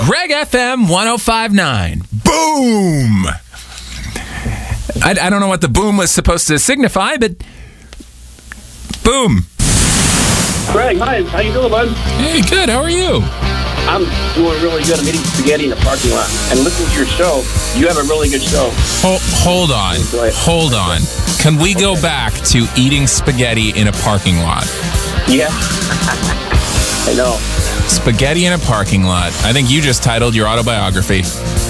Greg FM 105.9. Boom! I don't know what the boom was supposed to signify, but boom. Greg, hi. How you doing, bud? Hey, good. How are you? I'm doing really good. I'm eating spaghetti in the parking lot. And listening to your show, you have a really good show. Hold on. Hold on. Can we go back to eating spaghetti in a parking lot? Yeah. I know. Spaghetti in a parking lot. I think you just titled your autobiography.